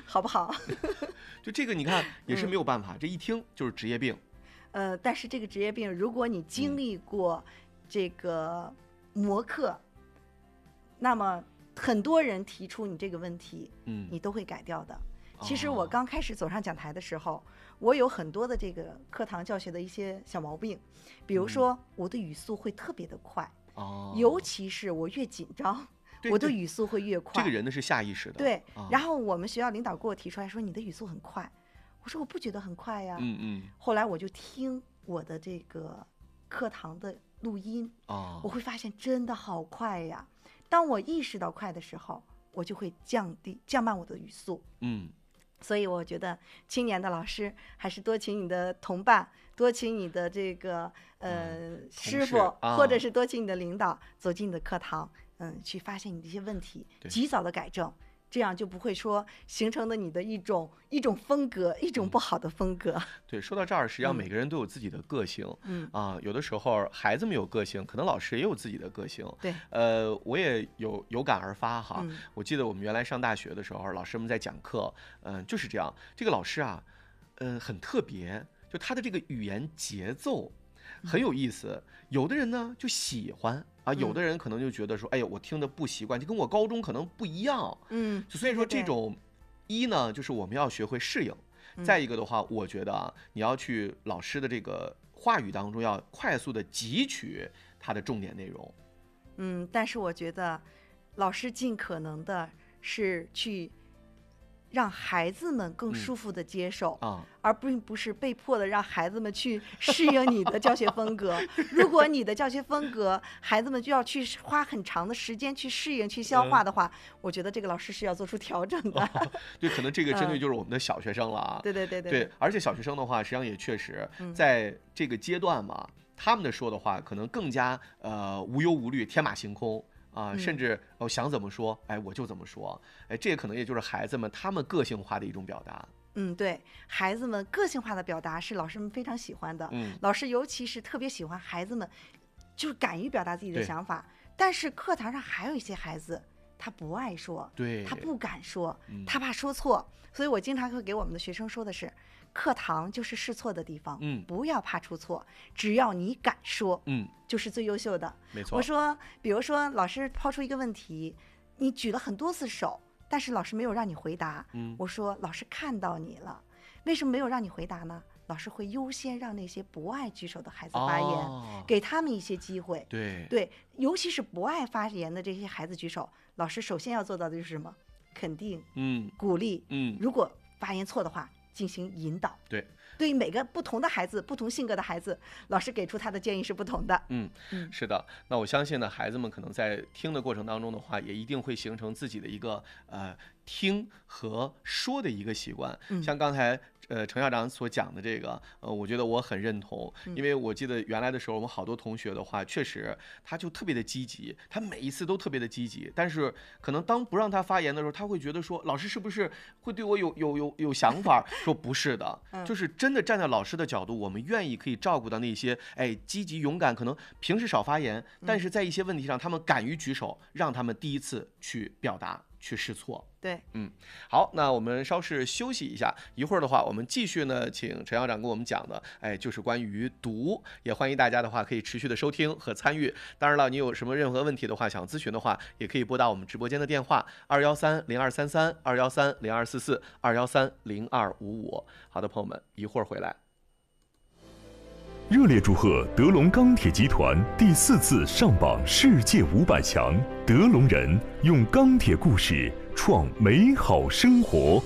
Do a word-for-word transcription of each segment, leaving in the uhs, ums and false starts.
好不好？ 就这个你看也是没有办法，嗯、这一听就是职业病。 呃，但是这个职业病，如果你经历过这个磨课，嗯、那么很多人提出你这个问题，嗯，你都会改掉的。其实我刚开始走上讲台的时候，哦、我有很多的这个课堂教学的一些小毛病，比如说我的语速会特别的快，哦，尤其是我越紧张，我的语速会越快。 这个人呢是下意识的。 对，哦、然后我们学校领导给我提出来说你的语速很快，我说我不觉得很快呀。嗯嗯。后来我就听我的这个课堂的录音，哦，我会发现真的好快呀。当我意识到快的时候，我就会降低降慢我的语速。嗯。所以我觉得青年的老师还是多请你的同伴，多请你的这个呃、嗯、师傅、啊，或者是多请你的领导走进你的课堂，嗯，去发现你的一些问题，及早的改正，这样就不会说形成的你的一种一种风格，一种不好的风格。嗯、 对，说到这儿，实际上每个人都有自己的个性，嗯啊，有的时候孩子们有个性，可能老师也有自己的个性。 对， 呃，我也有有感而发哈。嗯、我记得我们原来上大学的时候，老师们在讲课，嗯、呃，就是这样。这个老师啊，嗯、呃，很特别，就他的这个语言节奏很有意思。嗯、有的人呢就喜欢。啊，有的人可能就觉得说，哎呀，我听的不习惯，就跟我高中可能不一样。嗯，所以说这种一呢，就是我们要学会适应。嗯、再一个的话，我觉得啊，你要去老师的这个话语当中，要快速的汲取他的重点内容。 嗯，但是我觉得老师尽可能的是去让孩子们更舒服的接受，嗯啊、而并不是被迫的让孩子们去适应你的教学风格。如果你的教学风格孩子们就要去花很长的时间去适应、去消化的话，嗯、我觉得这个老师是要做出调整的。 哦、对，可能这个针对就是我们的小学生了啊。 嗯、对对对对, 对，而且小学生的话，实际上也确实在这个阶段嘛，嗯、他们的说的话可能更加呃无忧无虑、天马行空。啊，甚至我、哦、想怎么说，哎，我就怎么说，哎，这可能也就是孩子们他们个性化的一种表达。 嗯，对，孩子们个性化的表达是老师们非常喜欢的。嗯，老师尤其是特别喜欢孩子们，就是敢于表达自己的想法。但是课堂上还有一些孩子，他不爱说， 对， 他不敢说，嗯、他怕说错，所以我经常会给我们的学生说的是。课堂就是试错的地方，嗯，不要怕出错，只要你敢说，嗯，就是最优秀的。 没错。 我说，比如说老师抛出一个问题，你举了很多次手，但是老师没有让你回答，嗯，我说老师看到你了，为什么没有让你回答呢？老师会优先让那些不爱举手的孩子发言，哦、给他们一些机会。 对对，尤其是不爱发言的这些孩子举手，老师首先要做到的就是什么？肯定，嗯，鼓励，嗯，如果发言错的话。进行引导， 对， 对于每个不同的孩子、不同性格的孩子，老师给出他的建议是不同的。 嗯嗯，是的。那我相信呢，孩子们可能在听的过程当中的话，也一定会形成自己的一个呃听和说的一个习惯。嗯，像刚才呃程校长所讲的这个，呃，我觉得我很认同，因为我记得原来的时候，我们好多同学的话，确实他就特别的积极，他每一次都特别的积极，但是可能当不让他发言的时候，他会觉得说，老师是不是会对我有有有有想法？说不是的，就是真的站在老师的角度，我们愿意可以照顾到那些哎积极勇敢，可能平时少发言，但是在一些问题上他们敢于举手，让他们第一次去表达。去试错， 对， 嗯，好，那我们稍事休息一下，一会儿的话，我们继续呢，请陈校长跟我们讲的，哎，就是关于读，也欢迎大家的话可以持续的收听和参与。当然了，你有什么任何问题的话，想咨询的话，也可以拨打我们直播间的电话二幺三零二三三二幺三零二四四二幺三零二五五。好的，朋友们，一会儿回来。 热烈祝贺德龙钢铁集团第四次上榜世界五百强，德龙人用钢铁故事创美好生活。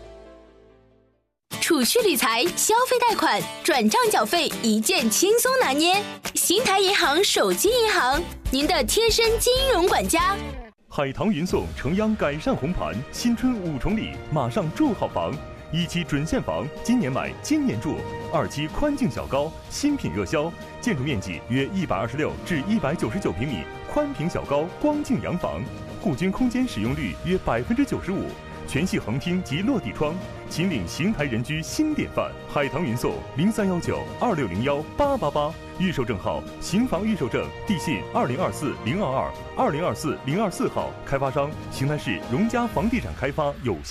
储蓄理财、消费贷款、转账缴费一键轻松拿捏，新台银行手机银行，您的贴身金融管家。 海棠云颂城央改善红盘，新春五重礼，马上住好房。一期准现房，今年买今年住；二期宽净小高，新品热销，建筑面积约一百二十六至一百九十九平米，宽平小高光净洋房，户均空间使用率约百分之九十五，全系横厅及落地窗，秦岭邢台人居新典范。海棠云颂零三幺九二六零幺八八八，预售证号邢房预售证，地信二零二四零二二二零二四零二四号，开发商邢台市荣嘉房地产开发有限。